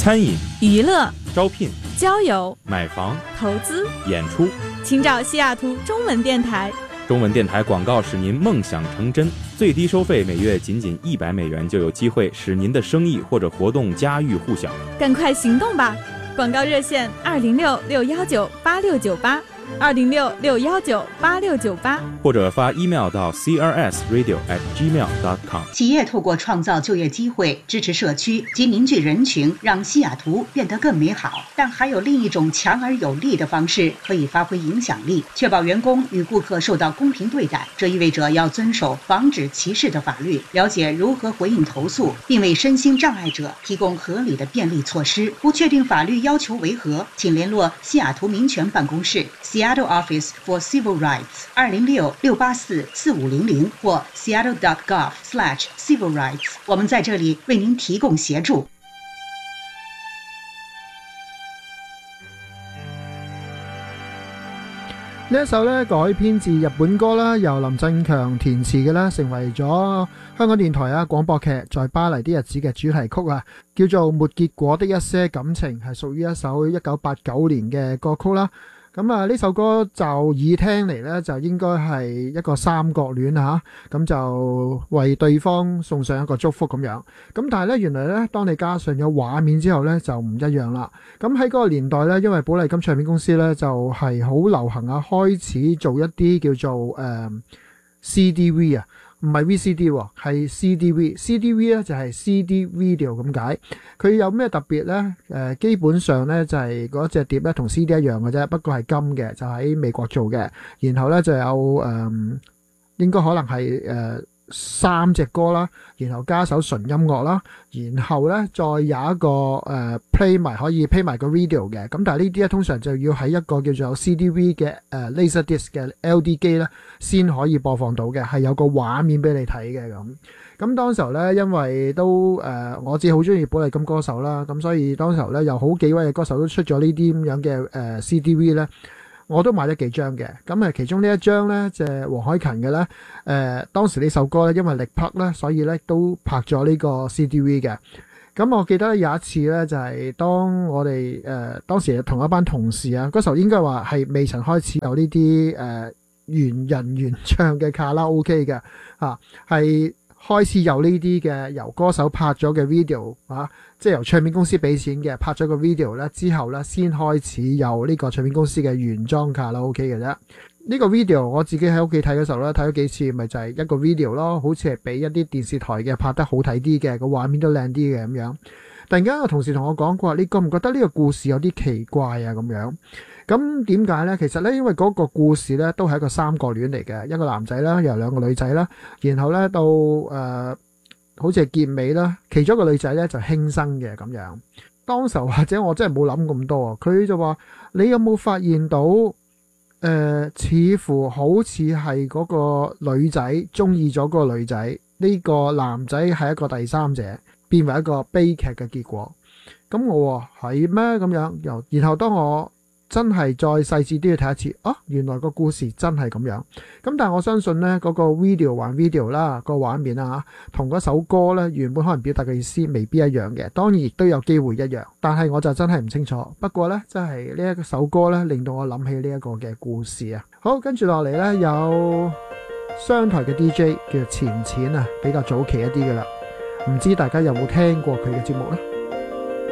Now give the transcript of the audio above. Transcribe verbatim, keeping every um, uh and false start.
餐饮、 娱乐、 招聘、 交友、 买房、 投资、 演出， 请找西雅图中文电台。 中文电台广告使您梦想成真，最低收费每月仅仅一百美元，就有机会使您的生意或者活动家喻户晓。 赶快行动吧！广告热线二零六六幺九八六九八，二零六六幺九八六九八， 或者发 email 到 c r s radio at gmail dot com。 企业透过创造就业机会，支持社区及凝聚人群，让西雅图变得更美好。但还有另一种强而有力的方式可以发挥影响力，确保员工与顾客受到公平对待。这意味着要遵守防止歧视的法律，了解如何回应投诉，并为身心障碍者提供合理的便利措施。不确定法律要求为何，请联络西雅图民权办公室 Seattle Office for Civil Rights 二零六六八四四五零零或 seattle dot gov slash civil rights。 我们在这里为您提供协助。 呢一首咧改編自日本歌啦，由林振強填詞嘅啦，成為咗香港電台啊廣播劇《在巴黎的日子》嘅主題曲啊，叫做《沒結果的一些感情》，係屬於一首一九八九年嘅歌曲啦。咁啊，呢首歌就以聽嚟咧，就應該係一個三角戀啊，咁就為對方送上一個祝福咁樣。咁但係咧，原來咧，當你加上咗畫面之後咧，就唔一樣啦。咁喺嗰個年代咧，因為寶麗金唱片公司咧就係好流行啊，開始做一啲叫做誒、呃、C D V 啊。唔係 V C D 喎，係 C D V。C D V 咧就係 C D video 咁解。佢有咩特別咧？誒，基本上咧就係嗰隻碟咧同 C D 一樣嘅啫，不過係金嘅，就喺美國做嘅。然後咧就有誒、嗯，應該可能係誒、呃、三隻歌啦，然後加首純音樂啦，然後咧再有一個誒、呃、play 埋可以 play 埋個 video 嘅。咁但係呢啲咧通常就要喺一個叫做 C D V 嘅誒、呃、laser disc 嘅 L D 機咧先可以播放到嘅，係有個畫面俾你睇嘅咁。咁當時候咧，因為都誒、呃、我自己好中意寶麗金歌手啦，咁所以當時候咧有好幾位嘅歌手都出咗呢啲咁樣嘅誒、呃、C D V 咧。我都買咗幾張嘅，咁誒其中呢一張咧，就係黃凱芹嘅咧，誒、呃、當時呢首歌咧，因為力拍咧，所以咧都拍咗呢個 C D V 嘅。咁我記得有一次咧，就係、是、當我哋誒、呃、當時同一班同事啊，嗰時候應該話係未曾開始有呢啲誒原人原唱嘅卡拉 OK 嘅嚇，係、啊、開始有呢啲嘅由歌手拍咗嘅 video 啊。即係由唱片公司俾錢嘅，拍咗個 video 咧之後咧，先開始有呢個唱片公司嘅原裝卡拉 OK 嘅啫。呢、這個 video 我自己喺屋企睇嘅時候咧，睇咗幾次，咪就係一個 video 咯，好似係比一啲電視台嘅拍得好睇啲嘅，個畫面都靚啲嘅咁樣。突然間有同事同我講過，你覺唔覺得呢個故事有啲奇怪啊？咁樣咁點解呢？其實咧，因為嗰個故事咧都係一個三角戀嚟嘅，一個男仔啦，又兩個女仔啦，然後咧到誒。呃好似係結尾啦，其中一個女仔咧就輕生嘅咁樣。當時或者我真係冇諗咁多啊，佢就話：你有冇發現到誒、呃，似乎好似係嗰個女仔中意咗嗰個女仔，呢、這個男仔係一個第三者，變為一個悲劇嘅結果。咁我話係咩咁樣？又然後當我真係再細緻啲去睇一次，啊，原來個故事真係咁樣。咁但係我相信呢嗰、嗰個 video 還 video 啦，個畫面啊，同嗰首歌呢原本可能表達嘅意思未必一樣嘅，當然亦都有機會一樣。但係我就真係唔清楚。不過呢，真係呢一首歌呢令到我諗起呢一個嘅故事啊。好，跟住落嚟呢，有商台嘅 D J 叫做錢錢啊，比較早期一啲嘅啦。唔知大家有冇聽過佢嘅節目呢？